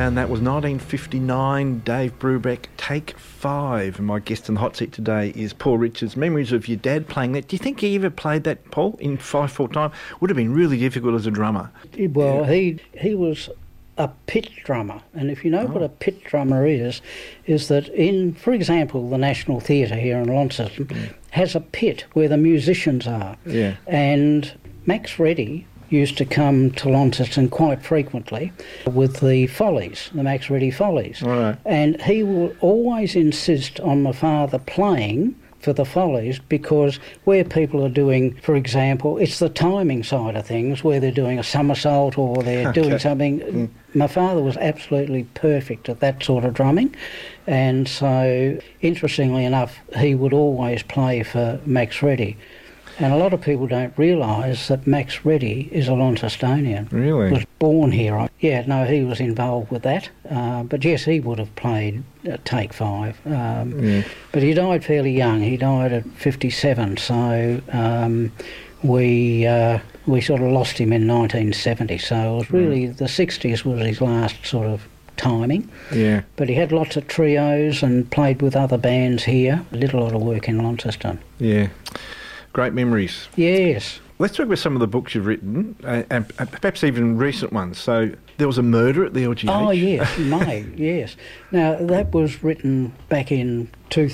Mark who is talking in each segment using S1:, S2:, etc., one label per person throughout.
S1: and that was 1959, Dave Brubeck, Take 5. And my guest in the hot seat today is Paul Richards. Memories of your dad playing that. Do you think he ever played that, Paul, in 5/4 time? Would have been really difficult as a drummer.
S2: Well, he was a pit drummer, and if you know what a pit drummer is that in, for example, the National Theatre here in Launceston has a pit where the musicians are.
S1: Yeah.
S2: And Max Reddy used to come to Launceston quite frequently with the Follies, the Max Reddy Follies.
S1: All right.
S2: And he will always insist on my father playing for the Follies, because where people are doing, for example, it's the timing side of things, where they're doing a somersault or they're doing something. My father was absolutely perfect at that sort of drumming, and so interestingly enough, he would always play for Max Reddy. And a lot of people don't realise that Max Reddy is a Launcestonian.
S1: Really?
S2: Was born here. Yeah, no, he was involved with that. But yes, he would have played Take 5. But he died fairly young. He died at 57, so we sort of lost him in 1970. So it was really, the 60s was his last sort of timing.
S1: Yeah.
S2: But he had lots of trios and played with other bands here. Did a lot of work in Launceston.
S1: Yeah. Great memories.
S2: Yes.
S1: Let's talk about some of the books you've written, and perhaps even recent ones. So there was a murder at the LGH.
S2: Oh, yes, May, yes. Now, that was written back in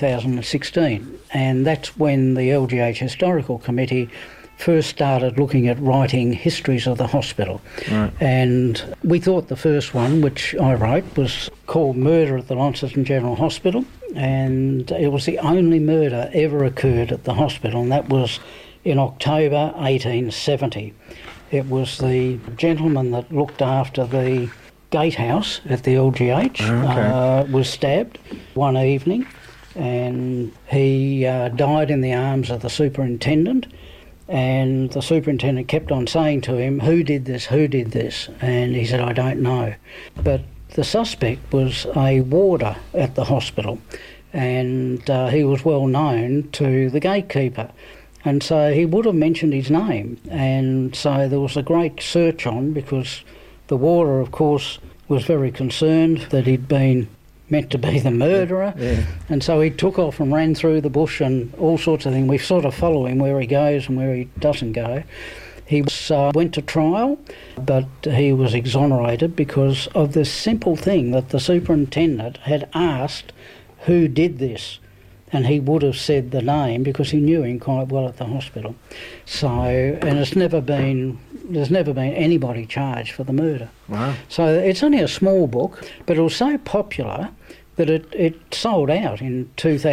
S2: 2016, and that's when the LGH Historical Committee first started looking at writing histories of the hospital.
S1: Right.
S2: And we thought the first one, which I wrote, was called Murder at the Launceston General Hospital, and it was the only murder ever occurred at the hospital, and that was in October 1870. It was the gentleman that looked after the gatehouse at the LGH was stabbed one evening, and he died in the arms of the superintendent. And the superintendent kept on saying to him, "Who did this? Who did this?" And he said, "I don't know." But the suspect was a warder at the hospital, and he was well known to the gatekeeper. And so he would have mentioned his name. And so there was a great search on, because the warder, of course, was very concerned that he'd been meant to be the murderer.
S1: Yeah.
S2: And so he took off and ran through the bush and all sorts of things. We sort of follow him where he goes and where he doesn't go. He went to trial, but he was exonerated because of this simple thing that the superintendent had asked who did this, and he would have said the name because he knew him quite well at the hospital. So, and there's never been anybody charged for the murder.
S1: Wow.
S2: So it's only a small book, but it was so popular that it sold out in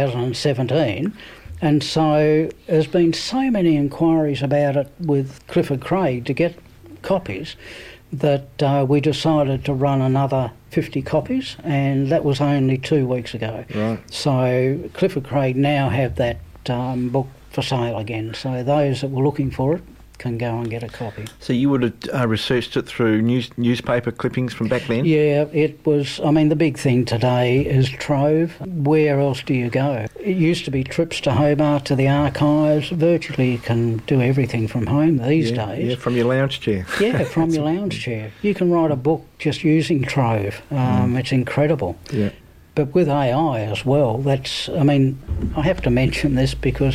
S2: 2017. And so there's been so many inquiries about it with Clifford Craig to get copies that we decided to run another 50 copies, and that was only 2 weeks ago.
S1: Right.
S2: So Clifford Craig now have that book for sale again. So those that were looking for it can go and get a copy.
S1: So you would have researched it through newspaper clippings from back then?
S2: Yeah, it was, I mean, the big thing today is Trove. Where else do you go? It used to be trips to Hobart, to the archives. Virtually you can do everything from home these days.
S1: Yeah, from your lounge chair.
S2: Yeah, from your lounge chair. You can write a book just using Trove. It's incredible.
S1: Yeah.
S2: But with AI as well, that's, I mean, I have to mention this because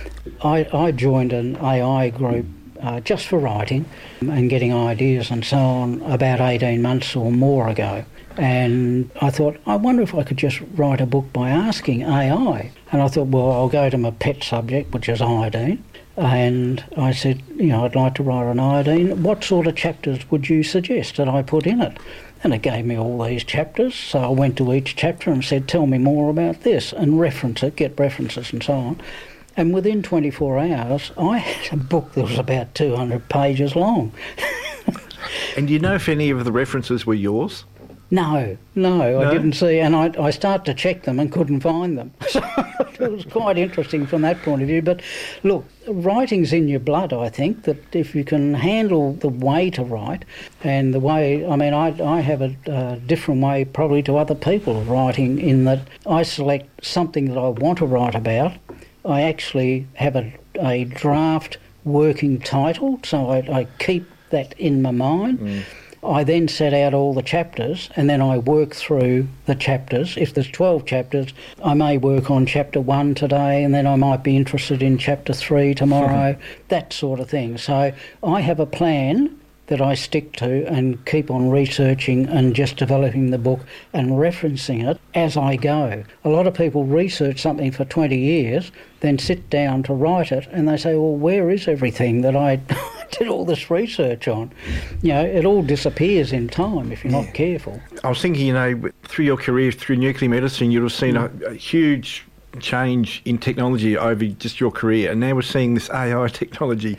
S2: I joined an AI group just for writing and getting ideas and so on about 18 months or more ago. And I thought, I wonder if I could just write a book by asking AI. And I thought, well, I'll go to my pet subject, which is iodine. And I said, I'd like to write on iodine. What sort of chapters would you suggest that I put in it? And it gave me all these chapters. So I went to each chapter and said, tell me more about this, and reference it, get references and so on. And within 24 hours, I had a book that was about 200 pages long.
S1: And do you know if any of the references were yours?
S2: No, I didn't see. And I started to check them and couldn't find them. So it was quite interesting from that point of view. But look, writing's in your blood, I think, that if you can handle the way to write and the way, I mean, I have a different way probably to other people of writing, in that I select something that I want to write about. I actually have a draft working title, so I keep that in my mind. I then set out all the chapters, and then I work through the chapters. If there's 12 chapters, I may work on chapter 1 today, and then I might be interested in chapter 3 tomorrow, that sort of thing. So I have a plan that I stick to and keep on researching and just developing the book and referencing it as I go. A lot of people research something for 20 years, then sit down to write it, and they say, well, where is everything that I did all this research on? You know, it all disappears in time if you're not careful.
S1: I was thinking, you know, through your career, through nuclear medicine, you'd have seen a huge change in technology over just your career, and now we're seeing this AI technology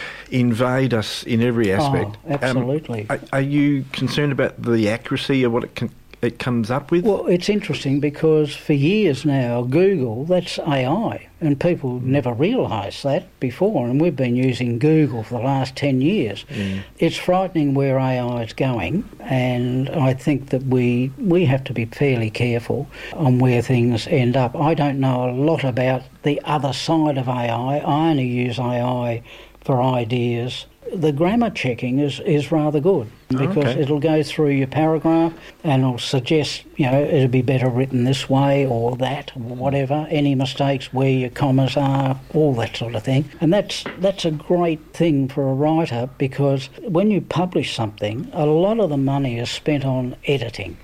S1: invade us in every aspect.
S2: Oh, absolutely.
S1: Are you concerned about the accuracy of what it comes up with?
S2: Well, it's interesting because for years now, Google, that's AI, and people never realised that before, and we've been using Google for the last 10 years. It's frightening where AI is going, and I think that we have to be fairly careful on where things end up. I don't know a lot about the other side of AI. I only use AI for ideas. The grammar checking is rather good because it'll go through your paragraph and it'll suggest, you know, it'll be better written this way or that or whatever, any mistakes where your commas are, all that sort of thing. And that's a great thing for a writer because when you publish something, a lot of the money is spent on editing.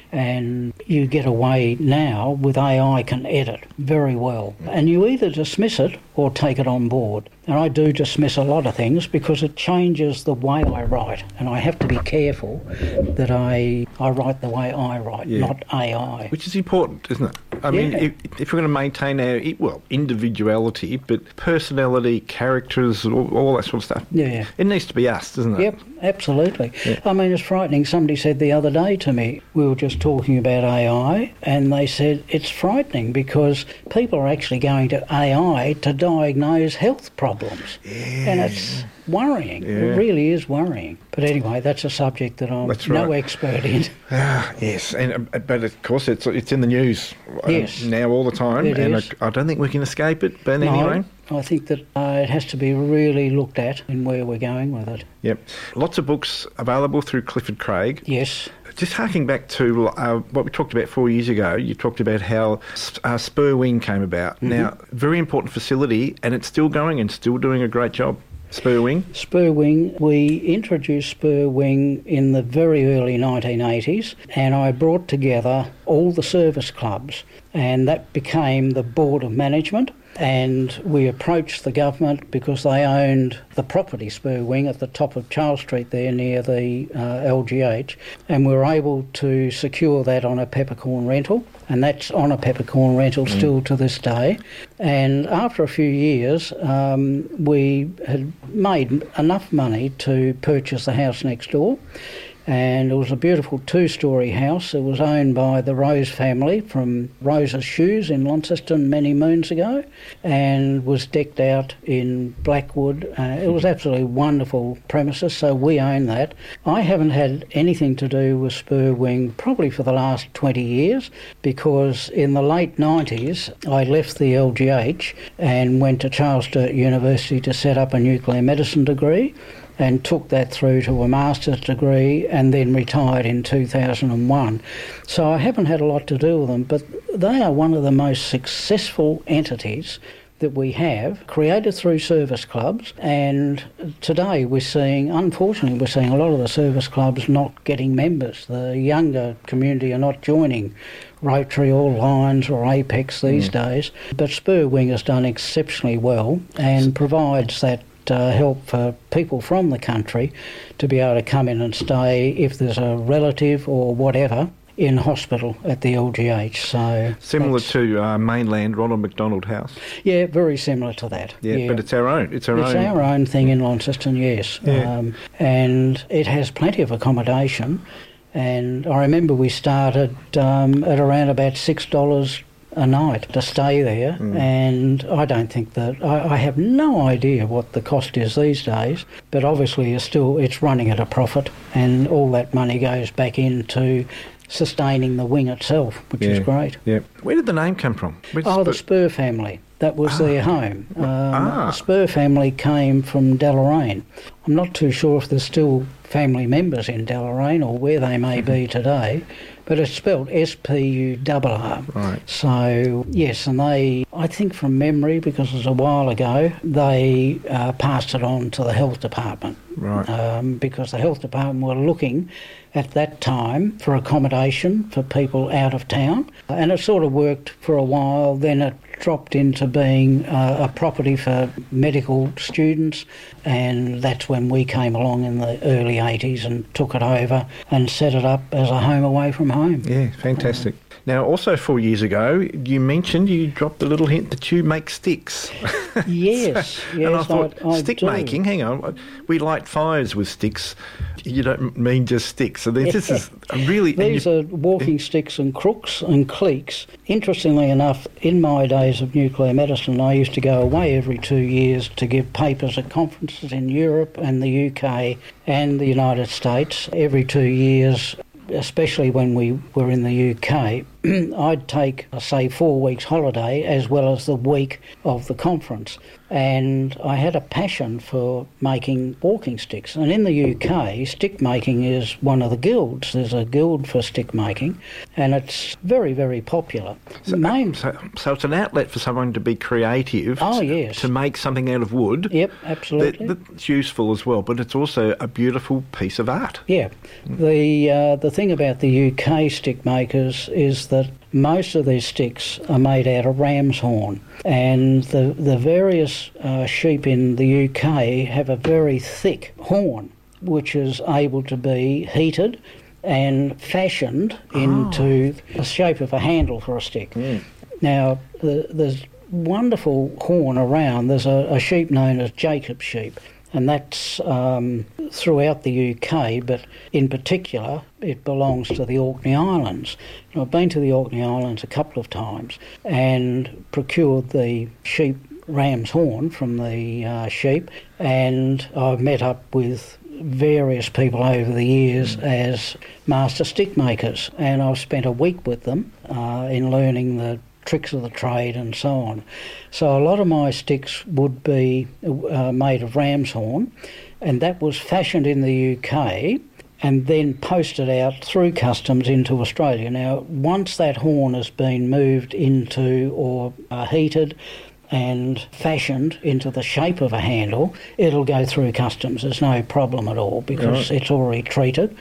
S2: And you get away now with AI can edit very well. And you either dismiss it or take it on board. And I do dismiss a lot of things because it changes the way I write. And I have to be careful that I write the way I write, not AI.
S1: Which is important, isn't it? I mean, if we're going to maintain our, individuality, but personality, characters, all that sort of stuff.
S2: Yeah.
S1: It needs to be us, doesn't it?
S2: Yep, absolutely. Yeah. I mean, it's frightening. Somebody said the other day to me, we were just talking about AI, and they said it's frightening because people are actually going to AI to diagnose health problems.
S1: Yeah.
S2: And it's worrying.
S1: Yeah.
S2: It really is worrying. But anyway, that's a subject that I'm no expert in.
S1: Yes, but of course it's in the news now all the time, I don't think we can escape it. But anyway,
S2: I think that it has to be really looked at in where we're going with it.
S1: Yep, lots of books available through Clifford Craig.
S2: Yes.
S1: Just harking back to what we talked about 4 years ago, you talked about how Spur Wing came about. Mm-hmm. Now, very important facility, and it's still going and still doing a great job. Spur Wing? Spur Wing.
S2: We introduced Spur Wing in the very early 1980s, and I brought together all the service clubs, and that became the Board of Management. And we approached the government because they owned the property Spur Wing at the top of Charles Street there near the LGH, and we were able to secure that on a peppercorn rental, and that's on a peppercorn rental still to this day. And after a few years, we had made enough money to purchase the house next door. And it was a beautiful two-storey house. It was owned by the Rose family from Rose's Shoes in Launceston many moons ago, and was decked out in blackwood. It was absolutely wonderful premises, so we own that. I haven't had anything to do with Spur Wing probably for the last 20 years, because in the late 90s I left the LGH and went to Charles Sturt University to set up a nuclear medicine degree, and took that through to a master's degree and then retired in 2001. So I haven't had a lot to do with them, but they are one of the most successful entities that we have, created through service clubs, and today unfortunately we're seeing a lot of the service clubs not getting members. The younger community are not joining Rotary or Lions or Apex these days, but Spur Wing has done exceptionally well and provides that help for people from the country to be able to come in and stay if there's a relative or whatever in hospital at the LGH. So
S1: similar to mainland Ronald McDonald House.
S2: Yeah, very similar to that.
S1: Yeah, but it's our own. It's our
S2: own thing in Launceston, yes.
S1: Yeah.
S2: And it has plenty of accommodation. And I remember we started at around about $6 a night to stay there, and I don't think that I have no idea what the cost is these days, but obviously it's running at a profit, and all that money goes back into sustaining the wing itself, which is great.
S1: Yeah. Where did the name come from?
S2: The Spur family. That was their home. The Spur family came from Deloraine. I'm not too sure if there's still family members in Deloraine or where they may be today, but it's spelled S-P-U-R-R.
S1: Right.
S2: So, yes, and they, I think from memory, because it was a while ago, they passed it on to the health department.
S1: Right.
S2: Because the health department were looking at that time for accommodation for people out of town. And it sort of worked for a while. Then it dropped into being a property for medical students, and that's when we came along in the early 80s and took it over and set it up as a home away from home.
S1: Yeah, fantastic. Now, also 4 years ago, you dropped a little hint that you make sticks.
S2: Yes,
S1: and I thought,
S2: I
S1: stick
S2: do.
S1: making, hang on, we light fires with sticks. You don't mean just sticks. So this is a really...
S2: These are walking sticks and crooks and cleeks. Interestingly enough, in my days of nuclear medicine, I used to go away every 2 years to give papers at conferences in Europe and the UK and the United States. Every 2 years, especially when we were in the UK, I'd take, say, 4 weeks holiday as well as the week of the conference. And I had a passion for making walking sticks. And in the UK, stick making is one of the guilds. There's a guild for stick making, and it's very, very popular.
S1: So it's an outlet for someone to be creative.
S2: Oh, yes.
S1: To make something out of wood.
S2: Yep, absolutely.
S1: That's useful as well, but it's also a beautiful piece of art.
S2: Yeah. The thing about the UK stick makers is that most of these sticks are made out of ram's horn, and the various sheep in the UK have a very thick horn which is able to be heated and fashioned into the shape of a handle for a stick.
S1: Mm.
S2: Now, there's wonderful horn around. There's a sheep known as Jacob sheep, and that's throughout the UK, but in particular it belongs to the Orkney Islands. Now, I've been to the Orkney Islands a couple of times and procured the sheep ram's horn from the sheep, and I've met up with various people over the years as master stick makers, and I've spent a week with them in learning the tricks of the trade and so on. So a lot of my sticks would be made of ram's horn, and that was fashioned in the UK and then posted out through customs into Australia. Now, once that horn has been moved into or heated and fashioned into the shape of a handle, it'll go through customs. There's no problem at all because it's already treated.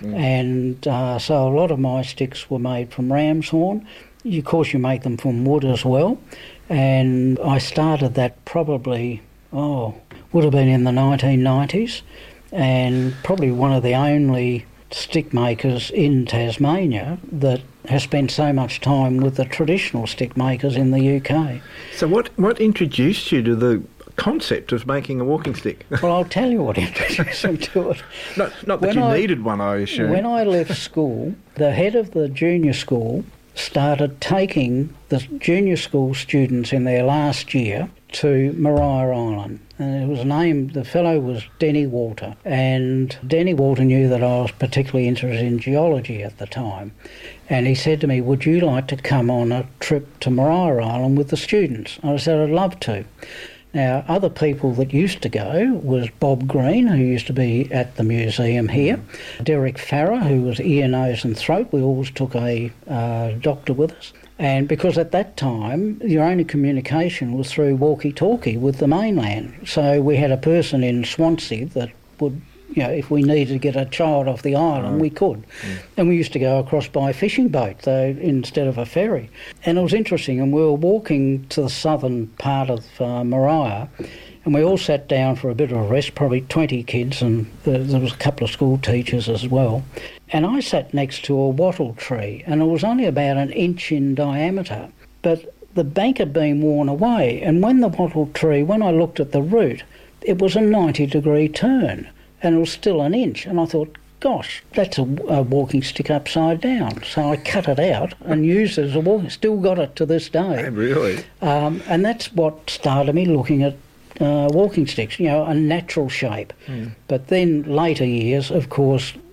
S2: And so a lot of my sticks were made from ram's horn. Of course, you make them from wood as well. And I started that probably, would have been in the 1990s, and probably one of the only stick makers in Tasmania that has spent so much time with the traditional stick makers in the UK.
S1: So what introduced you to the concept of making a walking stick?
S2: Well, I'll tell you what introduced me to it.
S1: Not that you needed one, I assume.
S2: When I left school, the head of the junior school started taking the junior school students in their last year to Maria Island. And it was named, the fellow was Denny Walter. And Denny Walter knew that I was particularly interested in geology at the time. And he said to me, would you like to come on a trip to Maria Island with the students? And I said, I'd love to. Now, other people that used to go was Bob Green, who used to be at the museum here, Derek Farrer, who was ear, nose and throat. We always took a doctor with us. And because at that time, your only communication was through walkie-talkie with the mainland. So we had a person in Swansea that would, if we needed to get a child off the island, we could. And we used to go across by a fishing boat, though, instead of a ferry. And it was interesting, and we were walking to the southern part of Maria, and we all sat down for a bit of a rest, probably 20 kids, and there was a couple of school teachers as well. And I sat next to a wattle tree, and it was only about 1 inch in diameter, but the bank had been worn away. And when the wattle tree, when I looked at the root, it was a 90-degree turn, and it was still 1 inch. And I thought, gosh, that's a walking stick upside down. So I cut it out and used it as a walking, still got it to this day.
S1: Oh, really?
S2: And that's what started me looking at walking sticks, a natural shape. But then later years, of course,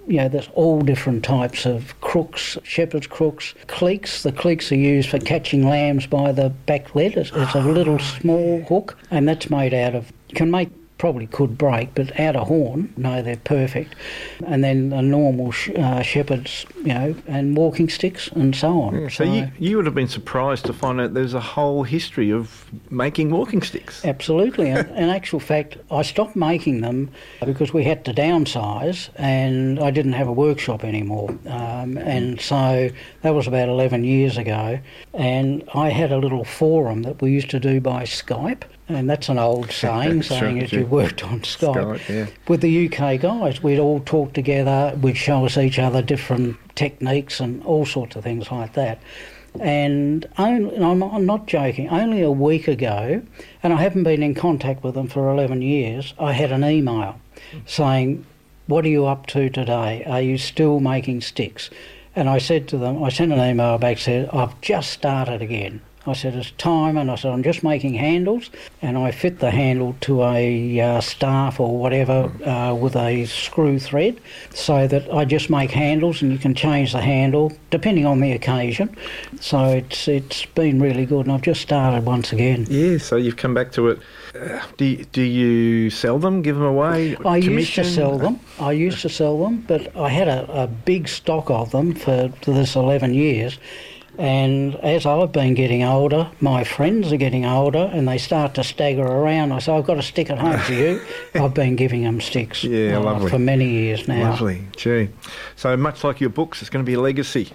S2: there's all different types of crooks, shepherd's crooks, cleeks. The cleeks are used for catching lambs by the back leg. It's a little small hook, and that's made out of, probably could break, but out of horn, no, they're perfect. And then the normal shepherds, and walking sticks and so on.
S1: Yeah, so you would have been surprised to find out there's a whole history of making walking sticks.
S2: Absolutely. And in actual fact, I stopped making them because we had to downsize and I didn't have a workshop anymore. And so that was about 11 years ago. And I had a little forum that we used to do by Skype. And that's an old saying, as you worked on Skype. With the UK guys, we'd all talk together, we'd show us each other different techniques and all sorts of things like that. And I'm not joking, only a week ago, and I haven't been in contact with them for 11 years, I had an email saying, "What are you up to today? Are you still making sticks?" And I said to them, I sent an email back, said, "I've just started again." I said, "It's time," and I said, "I'm just making handles," and I fit the handle to a staff or whatever with a screw thread, so that I just make handles, and you can change the handle depending on the occasion. So it's been really good, and I've just started once again.
S1: Yeah, so you've come back to it. Do you sell them, give them away?
S2: I used to sell them, but I had a big stock of them for this 11 years. And as I've been getting older, my friends are getting older and they start to stagger around. I say, "I've got a stick at home for you." I've been giving them sticks for many years now.
S1: Lovely, gee. So much like your books, it's going to be a legacy.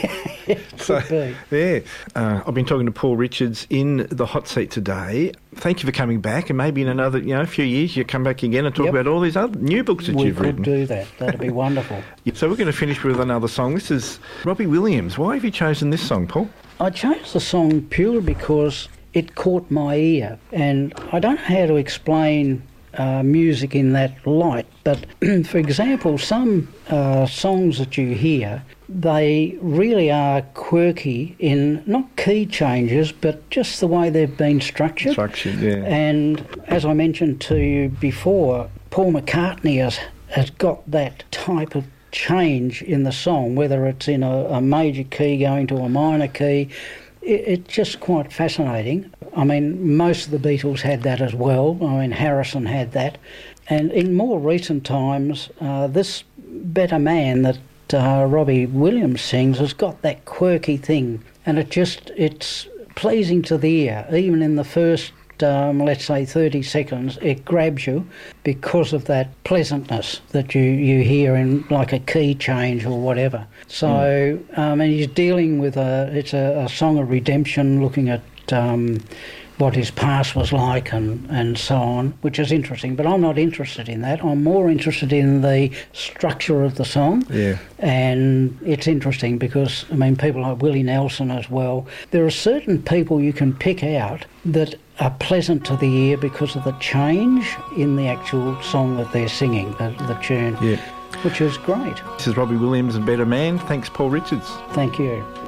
S2: Could be.
S1: Yeah. I've been talking to Paul Richards in the hot seat today. Thank you for coming back, and maybe in another few years you come back again and talk about all these other new books that you've written.
S2: We could do that. That'd be wonderful.
S1: So we're going to finish with another song. This is Robbie Williams. Why have you chosen this song, Paul?
S2: I chose the song purely because it caught my ear, and I don't know how to explain music in that light, but for example, some songs that you hear, they really are quirky in not key changes, but just the way they've been structured. And as I mentioned to you before, Paul McCartney has got that type of change in the song, whether it's in a major key going to a minor key. It's just quite fascinating. I mean, most of the Beatles had that as well. I mean, Harrison had that. And in more recent times, this Better Man that Robbie Williams sings has got that quirky thing. And it's pleasing to the ear. Even in the first, let's say 30 seconds, it grabs you because of that pleasantness that you hear in like a key change or whatever. So, and he's dealing with it's a song of redemption, looking at what his past was like and so on, which is interesting. But I'm not interested in that. I'm more interested in the structure of the song.
S1: Yeah.
S2: And it's interesting because, I mean, people like Willie Nelson as well, there are certain people you can pick out that are pleasant to the ear because of the change in the actual song that they're singing, the tune, which is great.
S1: This is Robbie Williams and Better Man. Thanks, Paul Richards.
S2: Thank you.